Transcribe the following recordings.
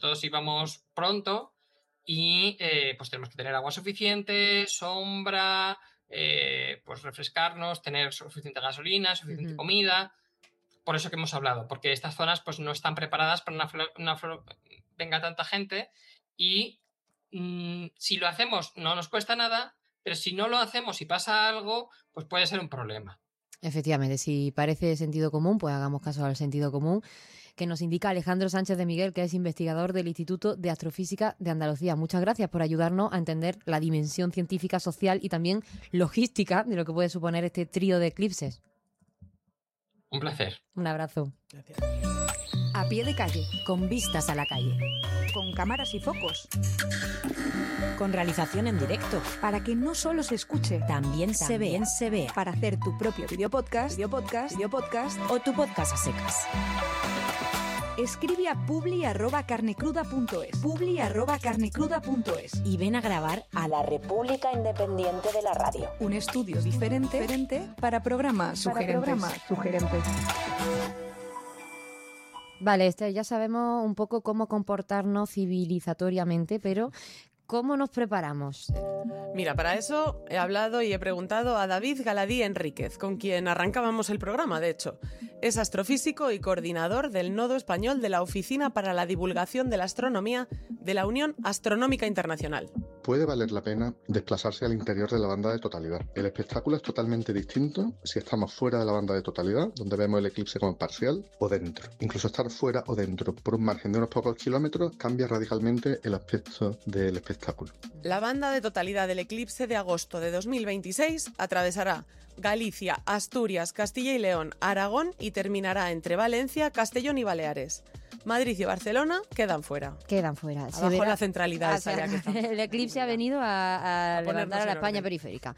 todos íbamos pronto y pues tenemos que tener agua suficiente, sombra, pues refrescarnos, tener suficiente gasolina, suficiente comida. Por eso que hemos hablado, porque estas zonas pues no están preparadas para venga tanta gente y si lo hacemos no nos cuesta nada, pero si no lo hacemos y pasa algo, pues puede ser un problema. Efectivamente, si parece sentido común, pues hagamos caso al sentido común que nos indica Alejandro Sánchez de Miguel, que es investigador del Instituto de Astrofísica de Andalucía. Muchas gracias por ayudarnos a entender la dimensión científica, social y también logística de lo que puede suponer este trío de eclipses. Un placer. Un abrazo. Gracias. A pie de calle, Con vistas a la calle. con cámaras y focos, Con realización en directo. para que no solo se escuche, También se ve. para hacer tu propio videopodcast, O tu podcast a secas. escribe a publi@carnecruda.es, publi@carnecruda.es. Y ven a grabar a la República Independiente de la Radio. Un estudio diferente para programas sugerentes. Vale, ya sabemos un poco cómo comportarnos civilizatoriamente, pero ¿cómo nos preparamos? Mira, para eso he hablado y he preguntado a David Galadí Enríquez, con quien arrancábamos el programa, de hecho. Es astrofísico y coordinador del Nodo Español de la Oficina para la Divulgación de la Astronomía de la Unión Astronómica Internacional. Puede valer la pena desplazarse al interior de la banda de totalidad. El espectáculo es totalmente distinto si estamos fuera de la banda de totalidad, donde vemos el eclipse como parcial, o dentro. Incluso estar fuera o dentro por un margen de unos pocos kilómetros cambia radicalmente el aspecto del espectáculo. La banda de totalidad del eclipse de agosto de 2026 atravesará Galicia, Asturias, Castilla y León, Aragón y terminará entre Valencia, Castellón y Baleares. Madrid y Barcelona quedan fuera. Quedan fuera. Abajo la centralidad esa ya que está. El eclipse ha venido a levantar a la España periférica.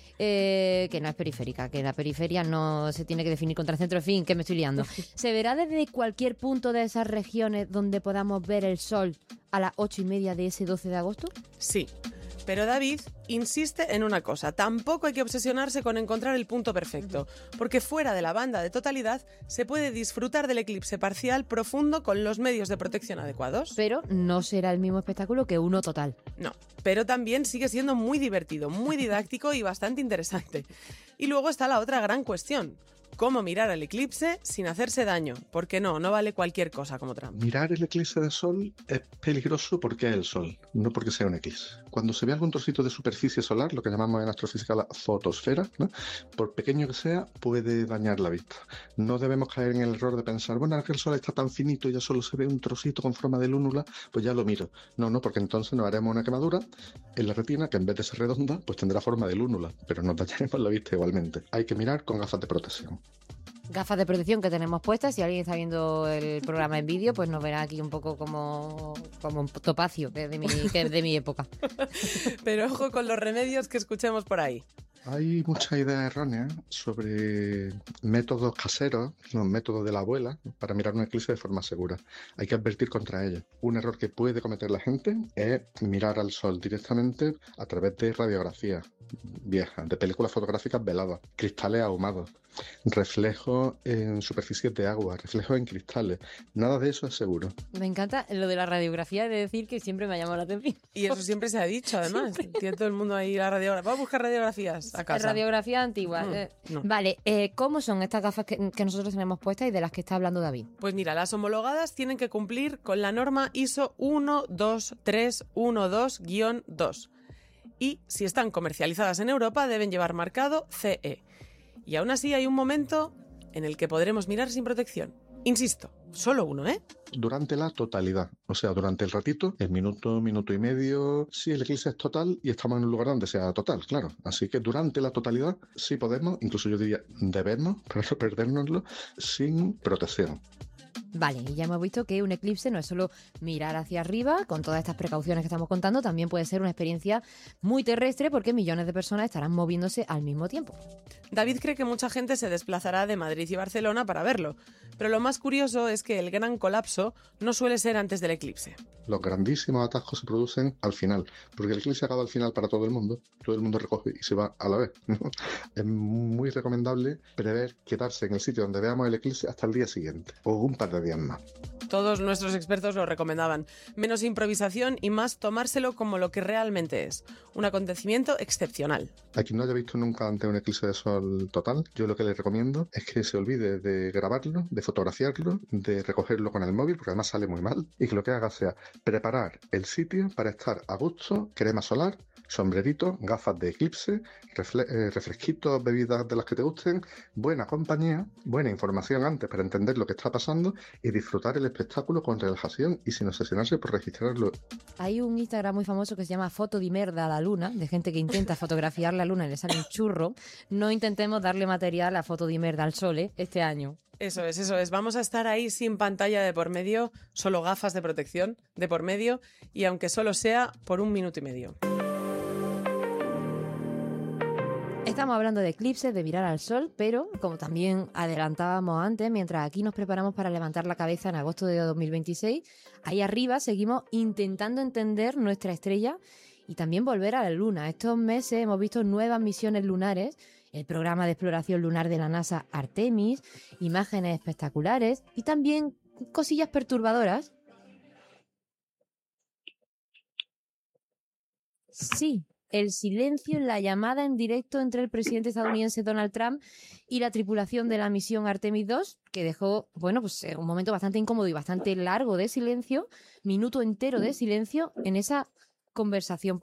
Que no es periférica, que la periferia no se tiene que definir contra el centro. En fin, que me estoy liando. ¿Se verá desde cualquier punto de esas regiones donde podamos ver el sol a las 8:30 de ese 12 de agosto? Sí. Pero David insiste en una cosa, tampoco hay que obsesionarse con encontrar el punto perfecto, porque fuera de la banda de totalidad se puede disfrutar del eclipse parcial profundo con los medios de protección adecuados. Pero no será el mismo espectáculo que uno total. No, pero también sigue siendo muy divertido, muy didáctico y bastante interesante. Y luego está la otra gran cuestión. ¿Cómo mirar al eclipse sin hacerse daño? Porque no vale cualquier cosa como Trump. Mirar el eclipse de sol es peligroso porque es el sol, no porque sea un eclipse. Cuando se ve algún trocito de superficie solar, lo que llamamos en astrofísica la fotosfera, ¿no?, por pequeño que sea, puede dañar la vista. No debemos caer en el error de pensar, bueno, ahora que el sol está tan finito y ya solo se ve un trocito con forma de lúnula, pues ya lo miro. No, porque entonces nos haremos una quemadura en la retina que en vez de ser redonda, pues tendrá forma de lúnula, pero nos dañaremos la vista igualmente. Hay que mirar con gafas de protección. Gafas de protección que tenemos puestas. Si alguien está viendo el programa en vídeo, pues nos verá aquí un poco como un topacio, que es de mi época. Pero ojo con los remedios que escuchemos por ahí. Hay muchas ideas erróneas sobre métodos caseros, los métodos de la abuela, para mirar un eclipse de forma segura. Hay que advertir contra ellos. Un error que puede cometer la gente es mirar al sol directamente a través de radiografías viejas, de películas fotográficas veladas, cristales ahumados, reflejos en superficies de agua, reflejos en cristales. Nada de eso es seguro. Me encanta lo de la radiografía, de decir que siempre me ha llamado la atención. Y eso siempre se ha dicho, además. Tiene todo el mundo ahí la radiografía. Vamos a buscar radiografías a casa. Radiografía antigua. No. Vale, ¿cómo son estas gafas que nosotros tenemos puestas y de las que está hablando David? Pues mira, las homologadas tienen que cumplir con la norma ISO 12312-2. Y si están comercializadas en Europa deben llevar marcado CE. Y aún así hay un momento en el que podremos mirar sin protección. Insisto, solo uno, ¿eh? Durante la totalidad, o sea, durante el ratito, el minuto y medio, si el eclipse es total y estamos en un lugar donde sea total, claro. Así que durante la totalidad sí podemos, incluso yo diría debemos, para no perdérnoslo, sin protección. Vale, y ya hemos visto que un eclipse no es solo mirar hacia arriba, con todas estas precauciones que estamos contando, también puede ser una experiencia muy terrestre porque millones de personas estarán moviéndose al mismo tiempo. David cree que mucha gente se desplazará de Madrid y Barcelona para verlo, pero lo más curioso es que el gran colapso no suele ser antes del eclipse. Los grandísimos atascos se producen al final, porque el eclipse acaba al final para todo el mundo recoge y se va a la vez, ¿no? Es muy recomendable prever quedarse en el sitio donde veamos el eclipse hasta el día siguiente, o un par de días más. Todos nuestros expertos lo recomendaban. Menos improvisación y más tomárselo como lo que realmente es. Un acontecimiento excepcional. A quien no haya visto nunca antes un eclipse de sol total, yo lo que le recomiendo es que se olvide de grabarlo, de fotografiarlo, de recogerlo con el móvil, porque además sale muy mal, y que lo que haga sea preparar el sitio para estar a gusto, crema solar, sombrerito, gafas de eclipse, refresquitos, bebidas de las que te gusten, buena compañía, buena información antes para entender lo que está pasando y disfrutar el espectáculo con relajación y sin obsesionarse por registrarlo. Hay un Instagram muy famoso que se llama Foto di merda a la luna, de gente que intenta fotografiar la luna y le sale un churro. No intentemos darle material a Foto di merda al sol, este año. Eso es. Vamos a estar ahí sin pantalla de por medio, solo gafas de protección de por medio, y aunque solo sea por 1 minuto y medio. Estamos hablando de eclipses, de mirar al sol, pero como también adelantábamos antes, mientras aquí nos preparamos para levantar la cabeza en agosto de 2026, ahí arriba seguimos intentando entender nuestra estrella y también volver a la luna. Estos meses hemos visto nuevas misiones lunares, el programa de exploración lunar de la NASA Artemis, imágenes espectaculares y también cosillas perturbadoras. Sí, el silencio en la llamada en directo entre el presidente estadounidense Donald Trump y la tripulación de la misión Artemis 2, que dejó, un momento bastante incómodo y bastante largo de silencio, minuto entero de silencio en esa conversación.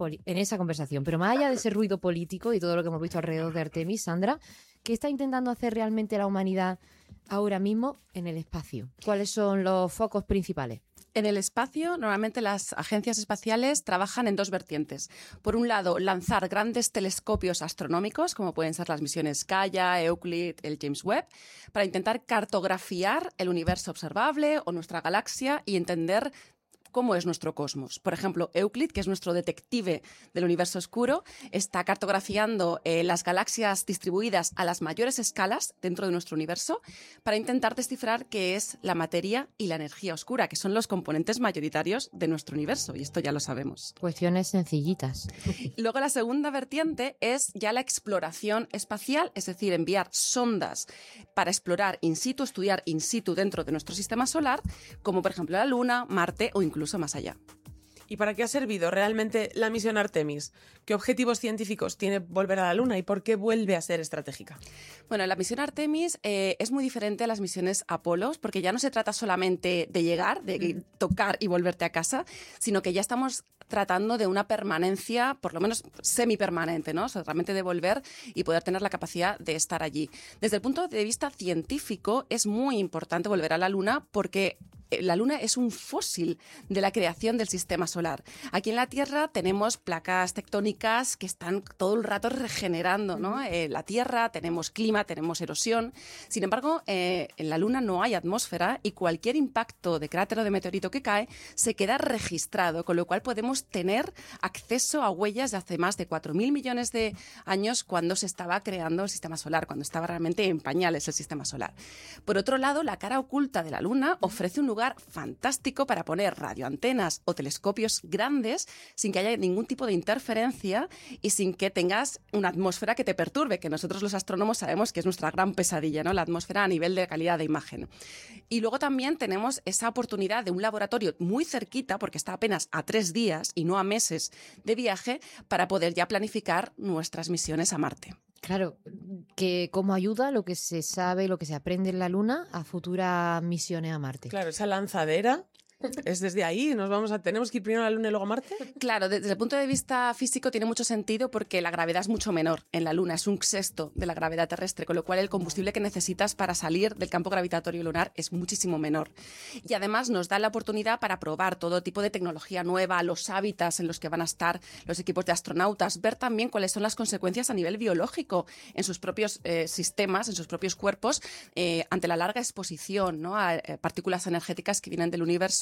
Pero más allá de ese ruido político y todo lo que hemos visto alrededor de Artemis, Sandra, ¿qué está intentando hacer realmente la humanidad ahora mismo en el espacio? ¿Cuáles son los focos principales? En el espacio, normalmente las agencias espaciales trabajan en 2 vertientes. Por un lado, lanzar grandes telescopios astronómicos, como pueden ser las misiones Gaia, Euclid, el James Webb, para intentar cartografiar el universo observable o nuestra galaxia y entender cómo es nuestro cosmos. Por ejemplo, Euclid, que es nuestro detective del universo oscuro, está cartografiando las galaxias distribuidas a las mayores escalas dentro de nuestro universo para intentar descifrar qué es la materia y la energía oscura, que son los componentes mayoritarios de nuestro universo, y esto ya lo sabemos. Cuestiones sencillitas. Luego la segunda vertiente es ya la exploración espacial, es decir, enviar sondas para explorar in situ, estudiar in situ dentro de nuestro sistema solar, como por ejemplo la Luna, Marte o incluso más allá. ¿Y para qué ha servido realmente la misión Artemis? ¿Qué objetivos científicos tiene volver a la Luna y por qué vuelve a ser estratégica? Bueno, la misión Artemis es muy diferente a las misiones Apolo, porque ya no se trata solamente de llegar, de tocar y volverte a casa, sino que ya estamos tratando de una permanencia, por lo menos semipermanente, ¿no? O sea, realmente de volver y poder tener la capacidad de estar allí. Desde el punto de vista científico, es muy importante volver a la Luna porque la Luna es un fósil de la creación del sistema solar. Aquí en la Tierra tenemos placas tectónicas que están todo el rato regenerando, ¿no? La Tierra, tenemos clima, tenemos erosión. Sin embargo, en la Luna no hay atmósfera y cualquier impacto de cráter o de meteorito que cae se queda registrado, con lo cual podemos tener acceso a huellas de hace más de 4.000 millones de años cuando se estaba creando el sistema solar, cuando estaba realmente en pañales el sistema solar. Por otro lado, la cara oculta de la Luna ofrece un lugar fantástico para poner radioantenas o telescopios grandes sin que haya ningún tipo de interferencia y sin que tengas una atmósfera que te perturbe, que nosotros los astrónomos sabemos que es nuestra gran pesadilla, ¿no? La atmósfera a nivel de calidad de imagen. Y luego también tenemos esa oportunidad de un laboratorio muy cerquita, porque está apenas a 3 días y no a meses de viaje, para poder ya planificar nuestras misiones a Marte. Claro, que cómo ayuda lo que se sabe, lo que se aprende en la Luna a futuras misiones a Marte. Claro, esa lanzadera es desde ahí, tenemos que ir primero a la Luna y luego a Marte. Claro, desde el punto de vista físico tiene mucho sentido porque la gravedad es mucho menor en la Luna, es 1/6 de la gravedad terrestre, con lo cual el combustible que necesitas para salir del campo gravitatorio lunar es muchísimo menor. Y además nos da la oportunidad para probar todo tipo de tecnología nueva, los hábitats en los que van a estar los equipos de astronautas, ver también cuáles son las consecuencias a nivel biológico en sus propios sistemas, en sus propios cuerpos, ante la larga exposición, ¿no? A partículas energéticas que vienen del universo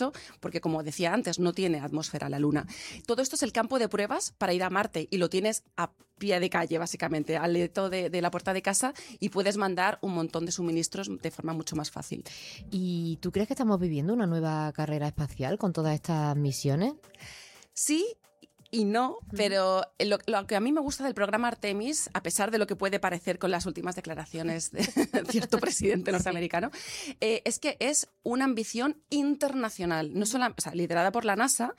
cero, porque como decía antes, no tiene atmósfera la Luna. Todo esto es el campo de pruebas para ir a Marte y lo tienes a pie de calle, básicamente, al leto de la puerta de casa, y puedes mandar un montón de suministros de forma mucho más fácil. ¿Y tú crees que estamos viviendo una nueva carrera espacial con todas estas misiones? Sí y no, pero lo que a mí me gusta del programa Artemis, a pesar de lo que puede parecer con las últimas declaraciones de cierto presidente norteamericano, es que es una ambición internacional, no solo, o sea, liderada por la NASA,